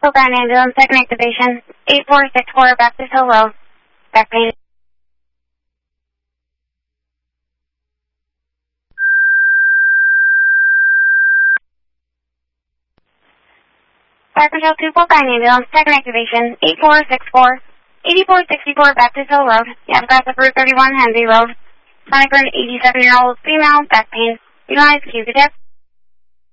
Full-time ambulance, second activation, 8464 Baptist Hill Road, back pain. Fire Control 2 Full-time ambulance, second activation, 8464 Baptist Hill Road. You have got the Route 31 Henry Road. Chronic 87-year-old female, back pain. Utilize Q-tip.